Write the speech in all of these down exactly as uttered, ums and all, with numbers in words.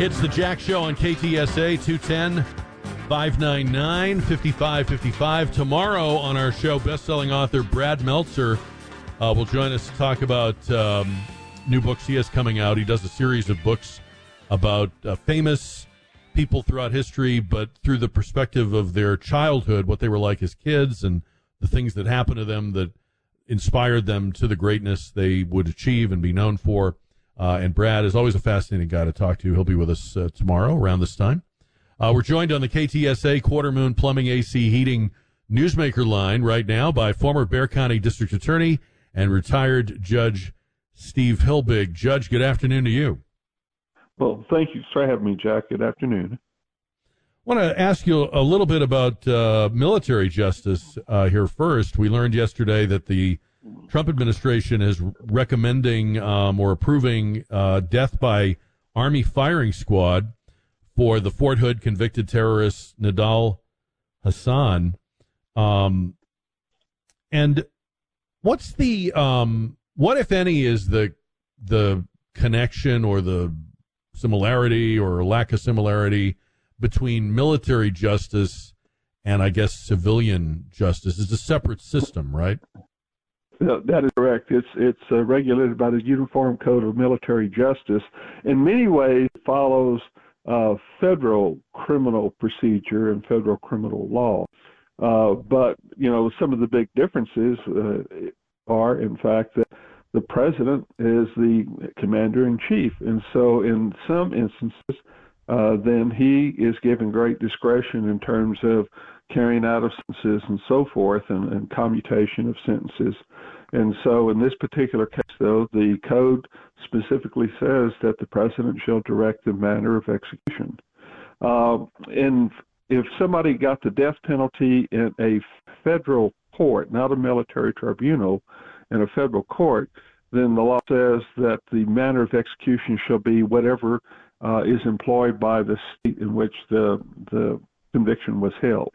It's the Jack Show on K T S A, two ten, five nine nine, five five five five. Tomorrow on our show, best-selling author Brad Meltzer uh, will join us to talk about um, new books he has coming out. He does a series of books about uh, famous people throughout history, but through the perspective of their childhood, what they were like as kids and the things that happened to them that inspired them to the greatness they would achieve and be known for. Uh, and Brad is always a fascinating guy to talk to. He'll be with us uh, tomorrow around this time. Uh, we're joined on the K T S A Quarter Moon Plumbing A C Heating Newsmaker line right now by former Bexar County District Attorney and retired Judge Steve Hilbig. Judge, good afternoon to you. Well, thank you for having me, Jack. Good afternoon. I want to ask you a little bit about uh, military justice uh, here first. We learned yesterday that the Trump administration is recommending um, or approving uh, death by Army firing squad for the Fort Hood convicted terrorist Nidal Hasan. Um, and what's the um, what, if any, is the the connection or the similarity or lack of similarity between military justice and, I guess, civilian justice? It's a separate system, right? No, that is correct. It's it's uh, regulated by the Uniform Code of Military Justice. In many ways, it follows uh, federal criminal procedure and federal criminal law. Uh, but, you know, some of the big differences uh, are, in fact, that the president is the commander-in-chief. And so in some instances, uh, then he is given great discretion in terms of carrying out of sentences and so forth, and, and commutation of sentences. And so in this particular case, though, the code specifically says that the president shall direct the manner of execution. Uh, and if somebody got the death penalty in a federal court, not a military tribunal, in a federal court, then the law says that the manner of execution shall be whatever uh, is employed by the state in which the the conviction was held.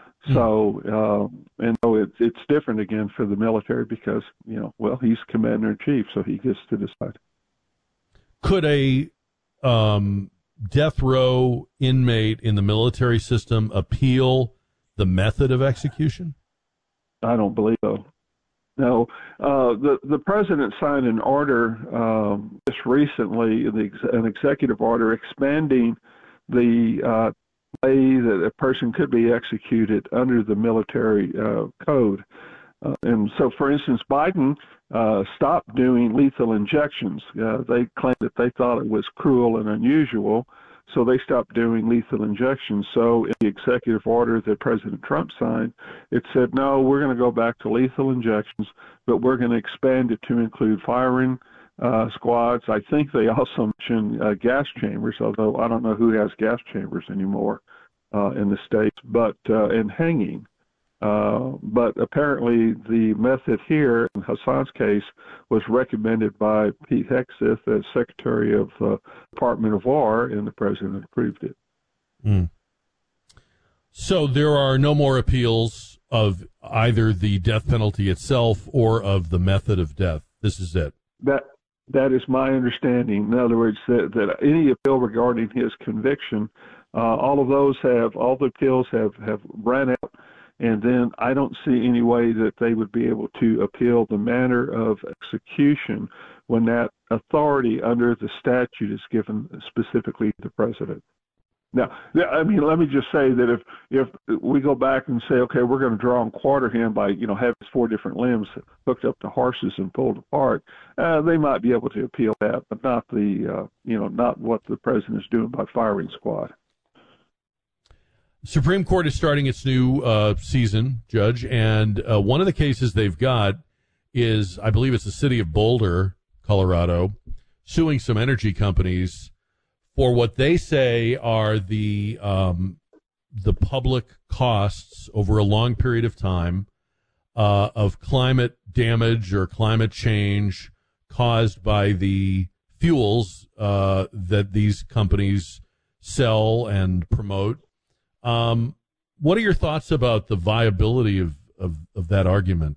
So, uh, and so it's it's different again for the military because, you know, well, he's commander in chief, so he gets to decide. Could a um, death row inmate in the military system appeal the method of execution? I don't believe so. No, uh, the the president signed an order um, just recently, the, an executive order expanding the uh, way that a person could be executed under the military uh, code. Uh, and so, for instance, Biden uh, stopped doing lethal injections. Uh, they claimed that they thought it was cruel and unusual, so they stopped doing lethal injections. So in the executive order that President Trump signed, it said, no, we're going to go back to lethal injections, but we're going to expand it to include firing uh, squads. I think they also mentioned uh, gas chambers, although I don't know who has gas chambers anymore uh, in the States, but uh, and hanging. Uh, but apparently the method here in Hasan's case was recommended by Pete Hegseth as Secretary of the uh, Department of War, and the president approved it. Mm. So there are no more appeals of either the death penalty itself or of the method of death. This is it. That that is my understanding. In other words, that, that any appeal regarding his conviction, uh, all of those have, all the appeals have, have ran out. And then I don't see any way that they would be able to appeal the manner of execution when that authority under the statute is given specifically to the president. Now, I mean, let me just say that if if we go back and say, okay, we're going to draw and quarter him by, you know, having four different limbs hooked up to horses and pulled apart, uh, they might be able to appeal that, but not the, uh, you know, not what the president is doing by firing squad. Supreme Court is starting its new uh, season, Judge, and uh, one of the cases they've got is, I believe it's the city of Boulder, Colorado, suing some energy companies for what they say are the um, the public costs over a long period of time uh, of climate damage or climate change caused by the fuels uh, that these companies sell and promote. Um, what are your thoughts about the viability of, of, of that argument?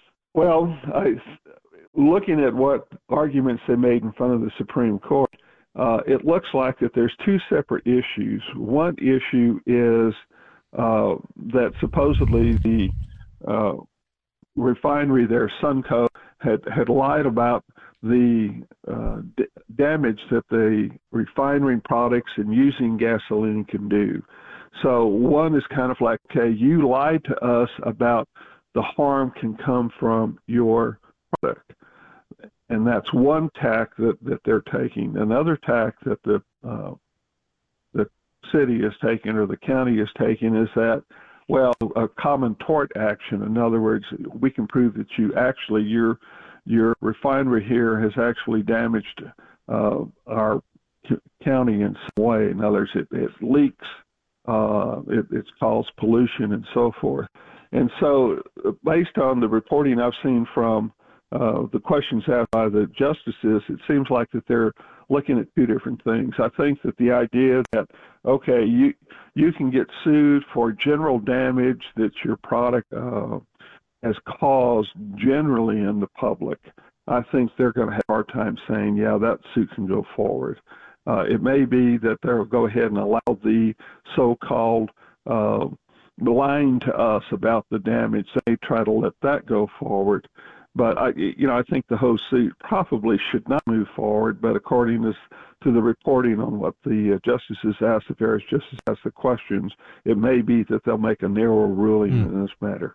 Well, I, looking at what arguments they made in front of the Supreme Court, uh, it looks like that there's two separate issues. One issue is uh, that supposedly the uh, refinery there, Sunco, had, had lied about the uh, d- damage that the refining products and using gasoline can do. So one is kind of like, okay, you lied to us about the harm can come from your product. And that's one tack that, that they're taking. Another tack that the uh, the city is taking or the county is taking is that, well, a common tort action. In other words, we can prove that you actually, your your refinery here has actually damaged uh, our county in some way. In other words, it, it leaks, uh, it, it's caused pollution and so forth. And so based on the reporting I've seen from uh, the questions asked by the justices, it seems like that they're looking at two different things. I think that the idea that, okay, you you can get sued for general damage that your product uh, has caused generally in the public, I think they're going to have a hard time saying, yeah, that suit can go forward. Uh, it may be that they'll go ahead and allow the so-called uh, lying to us about the damage. They try to let that go forward. But, I, you know, I think the whole suit probably should not move forward. But according to, to the reporting on what the uh, justices asked, the various justices asked the questions, it may be that they'll make a narrow ruling mm. in this matter.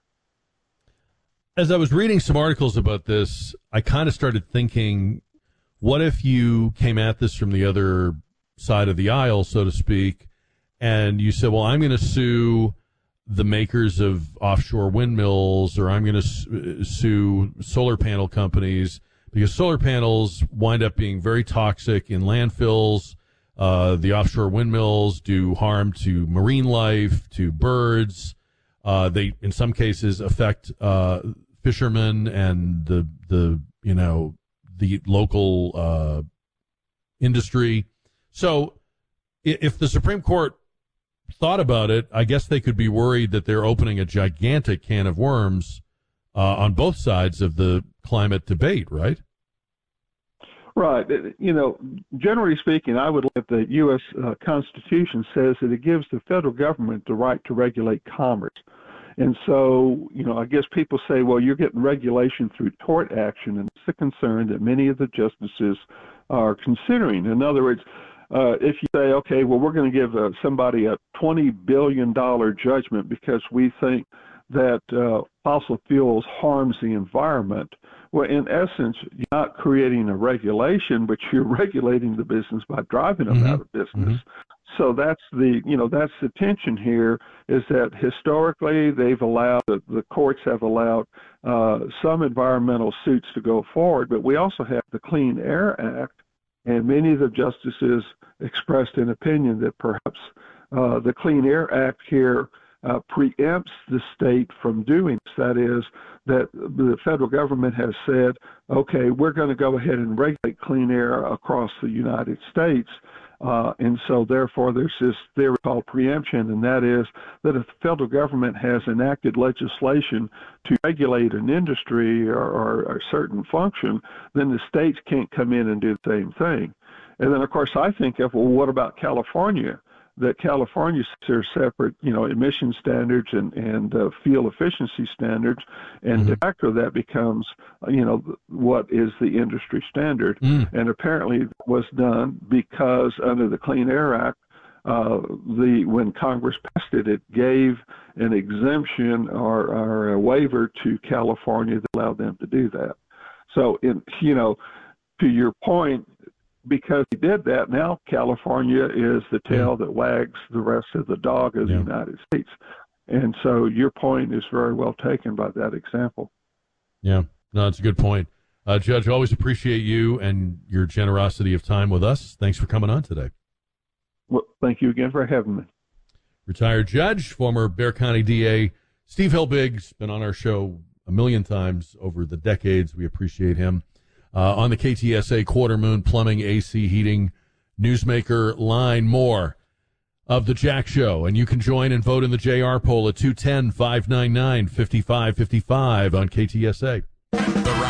As I was reading some articles about this, I kind of started thinking, what if you came at this from the other side of the aisle, so to speak, and you said, well, I'm going to sue the makers of offshore windmills, or I'm going to sue solar panel companies, because solar panels wind up being very toxic in landfills. Uh, the offshore windmills do harm to marine life, to birds. Uh, they, in some cases, affect uh, fishermen and the the you know the local uh, industry. So, if the Supreme Court thought about it, I guess they could be worried that they're opening a gigantic can of worms uh, on both sides of the climate debate, right? Right. You know, generally speaking, I would look at the U S Uh, Constitution says that it gives the federal government the right to regulate commerce. And so, you know, I guess people say, well, you're getting regulation through tort action, and it's a concern that many of the justices are considering. In other words, Uh, if you say, okay, well, we're going to give uh, somebody a twenty billion dollars judgment because we think that uh, fossil fuels harms the environment, well, in essence, you're not creating a regulation, but you're regulating the business by driving them mm-hmm. out of business. Mm-hmm. So that's the, you know, that's the tension here, is that historically they've allowed, the, the courts have allowed uh, some environmental suits to go forward, but we also have the Clean Air Act. And many of the justices expressed an opinion that perhaps uh, the Clean Air Act here uh, preempts the state from doing this. That is, that the federal government has said, okay, we're going to go ahead and regulate clean air across the United States. Uh, and so, therefore, there's this theory called preemption, and that is that if the federal government has enacted legislation to regulate an industry or, or a certain function, then the states can't come in and do the same thing. And then, of course, I think of, well, what about California? That California are separate, you know, emission standards and, and uh, fuel efficiency standards, and mm-hmm. de facto that becomes, you know, what is the industry standard. Mm. And apparently it was done because under the Clean Air Act, uh, the when Congress passed it, it gave an exemption or, or a waiver to California that allowed them to do that. So, in, you know, to your point, because he did that, now California is the tail that wags the rest of the dog of the yeah. United States. And so your point is very well taken by that example. Yeah, no, it's a good point. Uh, Judge, always appreciate you and your generosity of time with us. Thanks for coming on today. Well, thank you again for having me. Retired judge, former Bexar County D A, Steve Hilbig's been on our show a million times over the decades. We appreciate him. Uh, on the K T S A Quarter Moon Plumbing, A C Heating, Newsmaker line, more of the Jack Show. And you can join and vote in the J R poll at two one zero, five nine nine, five five five five on K T S A.